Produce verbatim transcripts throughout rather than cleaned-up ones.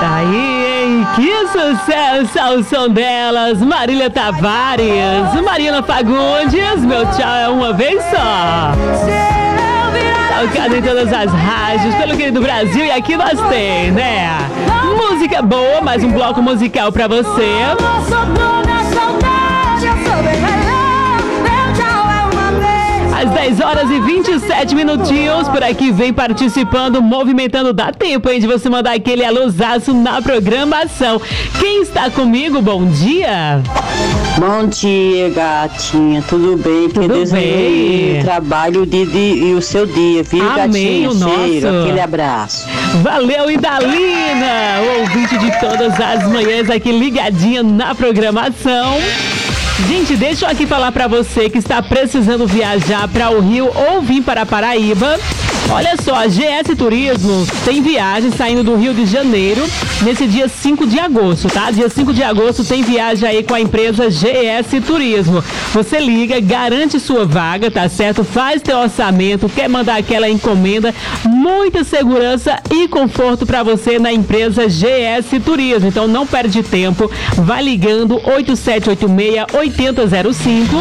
Tá aí, hein? Que sucesso ao som delas. Marília Tavares, Mariana Fagundes, meu tchau é uma vez só. Tocado em todas as rádios, pelo querido Brasil, e aqui nós tem, né? Música boa, mais um bloco musical pra você. Às dez horas e vinte e sete minutinhos, por aqui vem participando, movimentando, dá tempo, hein, de você mandar aquele alôzaço na programação. Quem está comigo, bom dia? Bom dia, gatinha, tudo bem? Que Tudo Deus bem. o trabalho de, de, e o seu dia, viu, Amém, gatinha? o nosso. Cheiro, aquele abraço. Valeu, Idalina, o ouvinte de todas as manhãs aqui ligadinha na programação. Gente, deixa eu aqui falar pra você que está precisando viajar para o Rio ou vir para Paraíba. Olha só, a G S Turismo tem viagem saindo do Rio de Janeiro nesse dia cinco de agosto, tá? Dia cinco de agosto tem viagem aí com a empresa G S Turismo. Você liga, garante sua vaga, tá certo? Faz teu orçamento, quer mandar aquela encomenda, muita segurança e conforto pra você na empresa G S Turismo. Então não perde tempo, vai ligando oito sete oito seis, oito zero zero cinco.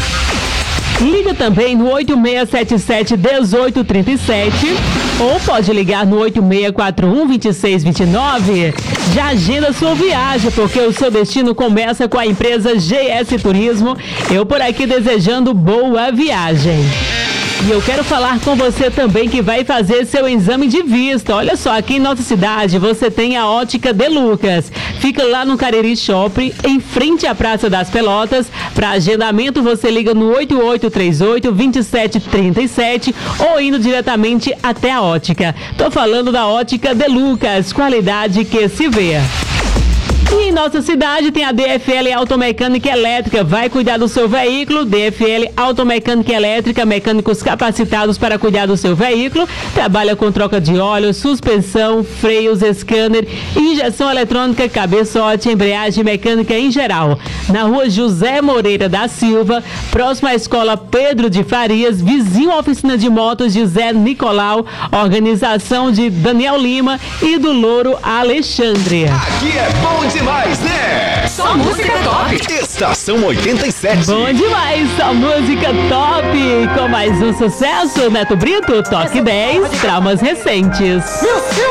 Liga também no oito seis sete sete, um oito três sete ou pode ligar no oito seis quatro um, dois seis dois nove. Já agenda sua viagem, porque o seu destino começa com a empresa G S Turismo. Eu por aqui desejando boa viagem. E eu quero falar com você também que vai fazer seu exame de vista. Olha só, aqui em nossa cidade você tem a Ótica De Lucas. Fica lá no Cariri Shopping, em frente à Praça das Pelotas. Para agendamento você liga no oito oito três oito, dois sete três sete ou indo diretamente até a ótica. Tô falando da Ótica De Lucas, qualidade que se vê. E em nossa cidade tem a D F L Automecânica Elétrica. Vai cuidar do seu veículo. D F L Automecânica Elétrica, mecânicos capacitados para cuidar do seu veículo. Trabalha com troca de óleo, suspensão, freios, scanner, injeção eletrônica, cabeçote, embreagem mecânica em geral. Na rua José Moreira da Silva, próximo à escola Pedro de Farias, vizinho à oficina de motos de Zé Nicolau. Organização de Daniel Lima e do Louro Alexandre. Aqui é bom demais, né? Só música top. Estação oitenta e sete. Bom demais, só música top. Com mais um sucesso, Neto Brito, Toque dez, traumas recentes. Meu